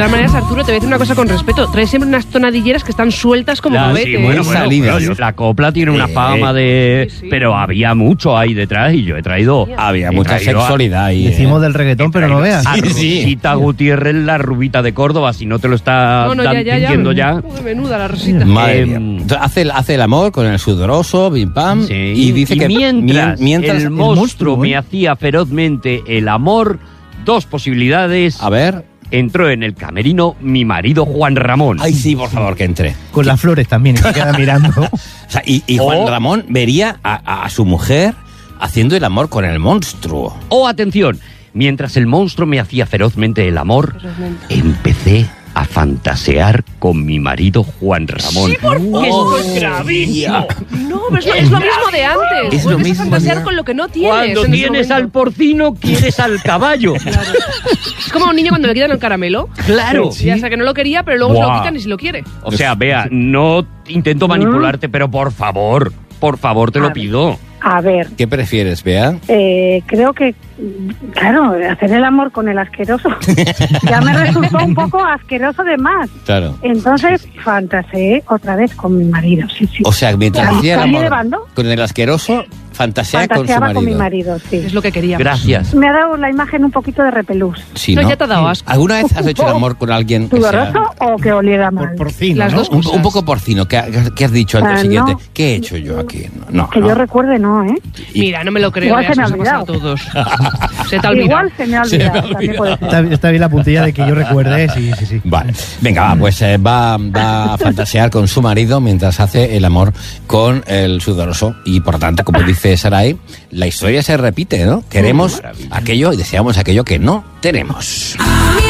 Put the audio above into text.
todas maneras, Arturo, te voy a decir una cosa con respeto. Traes siempre unas tonadilleras que están sueltas como cohetes. Sí, bueno, la copla tiene una fama de... Sí. Pero había mucho ahí detrás y yo he traído... Había mucha sexualidad ahí. Decimos del reggaetón, pero no veas. A Rosita Gutiérrez, la rubita de Córdoba, si no te lo está diciendo ya. Uy, menuda la Rosita. Madre mía. Entonces, hace el amor con el sudoroso, bim pam, Sí. y dice que mientras el el monstruo me hacía ferozmente el amor, dos posibilidades. A ver. Entró en el camerino mi marido Juan Ramón. Ay, sí, por favor, que entre. Con las flores también, y se queda mirando. O sea, y Juan Ramón vería a su mujer haciendo el amor con el monstruo. Oh, atención, mientras el monstruo me hacía ferozmente el amor, empecé a fantasear con mi marido Juan Ramón. Sí, por favor. Esto es gravísimo. No, pero es lo mismo de antes. Es lo Vuelves mismo a fantasear ya. con lo que no tienes. Cuando en ese tienes momento. al porcino, quieres al caballo. Claro. Es como a un niño cuando le quitan el caramelo. Claro. Ya sé que no lo quería, pero luego se lo Buah. quitan y si lo quiere. O sea, Bea, no intento manipularte, pero por favor, te lo pido. A ver, ¿Qué prefieres, Bea? creo que, claro, hacer el amor con el asqueroso ya me resultó un poco asqueroso de más. Claro. Entonces, fantaseé otra vez con mi marido, sí. O sea, mientras Salí hacía el de amor bando. con el asqueroso, fantaseaba Fantaseaba con mi marido, sí. Es lo que quería. Gracias. Me ha dado la imagen un poquito de repelús. Sí, No, ¿no? ya te ha dado asco. ¿Alguna vez has hecho el amor con alguien que sea ¿Sudoroso o que oliera mal? Porcino, Las ¿no? dos un cosas. poco porcino? ¿Qué has dicho al día Ah, siguiente? no. ¿Qué he hecho yo aquí? No, Que yo recuerde, no, ¿eh? Mira, no me lo creo. Igual ya se me ha nos pasa a olvidado. todos. Se te ha olvidado. Igual se me ha olvidado, también puede ser. Está bien la puntilla de que yo recuerde, sí. Vale. Venga, va, pues va a fantasear con su marido mientras hace el amor con el sudoroso. Y por tanto, como dice Sarai, la historia se repite, ¿no? Queremos aquello y deseamos aquello que no tenemos.